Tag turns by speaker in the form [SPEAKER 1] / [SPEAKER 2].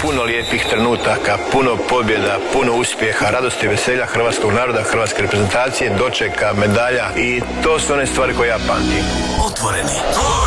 [SPEAKER 1] puno lijepih trenutaka, puno pobjeda, puno uspjeha, radosti i veselja hrvatskog naroda, hrvatske reprezentacije, dočeka, medalja i to su one stvari koje ja pamtim.
[SPEAKER 2] Otvoreni.